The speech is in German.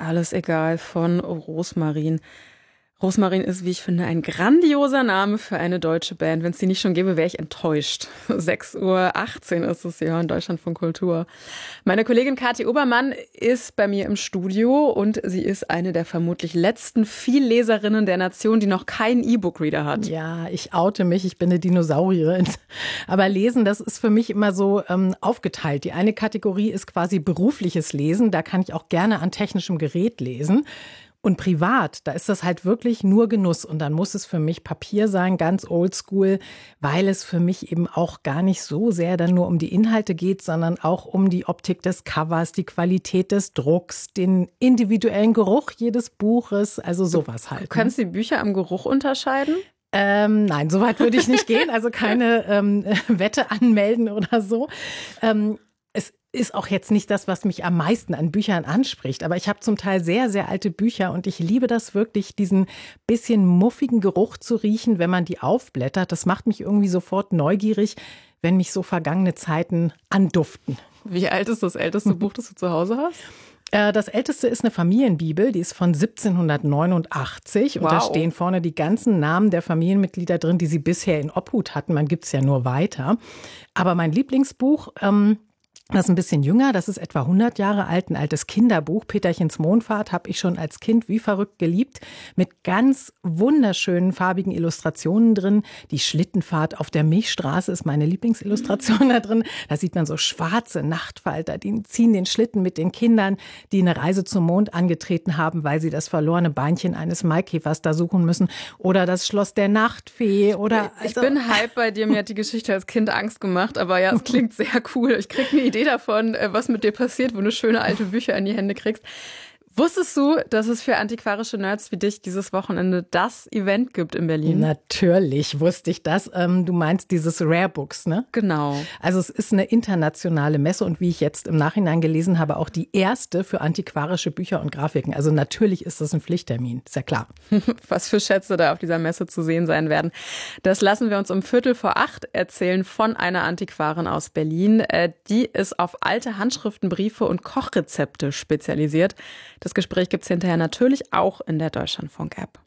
alles egal von Rosmarin. Rosmarin ist, wie ich finde, ein grandioser Name für eine deutsche Band. Wenn es die nicht schon gäbe, wäre ich enttäuscht. 6:18 Uhr ist es hier in Deutschland von Kultur. Meine Kollegin Kathi Obermann ist bei mir im Studio und sie ist eine der vermutlich letzten Vielleserinnen der Nation, die noch keinen E-Book-Reader hat. Ja, ich oute mich, ich bin eine Dinosaurierin. Aber Lesen, das ist für mich immer so aufgeteilt. Die eine Kategorie ist quasi berufliches Lesen. Da kann ich auch gerne an technischem Gerät lesen. Und privat, da ist das halt wirklich nur Genuss. Und dann muss es für mich Papier sein, ganz oldschool, weil es für mich eben auch gar nicht so sehr dann nur um die Inhalte geht, sondern auch um die Optik des Covers, die Qualität des Drucks, den individuellen Geruch jedes Buches, also sowas halt. Du kannst die Bücher am Geruch unterscheiden? Nein, so weit würde ich nicht gehen. Also keine Wette anmelden oder so. Es ist auch jetzt nicht das, was mich am meisten an Büchern anspricht. Aber ich habe zum Teil sehr, sehr alte Bücher und ich liebe das wirklich, diesen bisschen muffigen Geruch zu riechen, wenn man die aufblättert. Das macht mich irgendwie sofort neugierig, wenn mich so vergangene Zeiten anduften. Wie alt ist das älteste Buch, das du zu Hause hast? Das älteste ist eine Familienbibel, die ist von 1789 und da stehen vorne die ganzen Namen der Familienmitglieder drin, die sie bisher in Obhut hatten. Man gibt es ja nur weiter. Aber mein Lieblingsbuch, das ist ein bisschen jünger, das ist etwa 100 Jahre alt, ein altes Kinderbuch. Peterchens Mondfahrt habe ich schon als Kind wie verrückt geliebt, mit ganz wunderschönen farbigen Illustrationen drin. Die Schlittenfahrt auf der Milchstraße ist meine Lieblingsillustration da drin. Da sieht man so schwarze Nachtfalter, die ziehen den Schlitten mit den Kindern, die eine Reise zum Mond angetreten haben, weil sie das verlorene Beinchen eines Maikäfers da suchen müssen. Oder das Schloss der Nachtfee. Oder ich bin hype bei dir, mir hat die Geschichte als Kind Angst gemacht, aber ja, es klingt sehr cool. Ich krieg eine Idee davon, was mit dir passiert, wo du schöne alte Bücher in die Hände kriegst. Wusstest du, dass es für antiquarische Nerds wie dich dieses Wochenende das Event gibt in Berlin? Natürlich wusste ich das. Du meinst dieses Rare Books, ne? Genau. Also es ist eine internationale Messe und wie ich jetzt im Nachhinein gelesen habe, auch die erste für antiquarische Bücher und Grafiken. Also natürlich ist das ein Pflichttermin, ist ja klar. Was für Schätze da auf dieser Messe zu sehen sein werden, das lassen wir uns um 7:45 erzählen von einer Antiquarin aus Berlin. Die ist auf alte Handschriften, Briefe und Kochrezepte spezialisiert. Das Gespräch gibt es hinterher natürlich auch in der Deutschlandfunk-App.